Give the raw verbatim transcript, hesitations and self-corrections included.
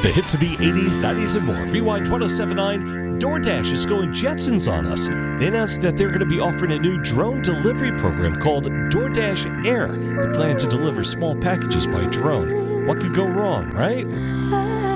The hits of the eighties, nineties, and more. B Y ten seventy-nine, DoorDash is going Jetsons on us. They announced that they're going to be offering a new drone delivery program called DoorDash Air. They plan to deliver small packages by drone. What could go wrong, right?